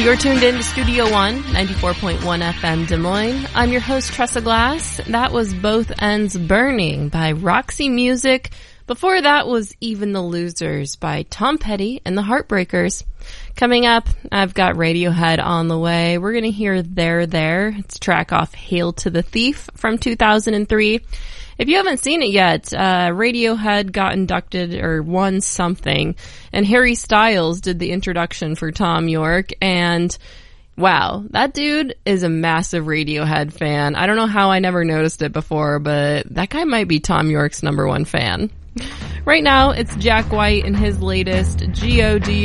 You're tuned in to Studio One, 94.1 FM Des Moines. I'm your host, Tressa Glass. That was Both Ends Burning by Roxy Music. Before that was Even the Losers by Tom Petty and the Heartbreakers. Coming up, I've got Radiohead on the way. We're going to hear There. It's a track off Hail to the Thief from 2003. If you haven't seen it yet, Radiohead got inducted or won something, and Harry Styles did the introduction for Thom Yorke, and wow, that dude is a massive Radiohead fan. I don't know how I never noticed it before, but that guy might be Thom Yorke's #1 fan. Right now, it's Jack White and his latest, G.O.D.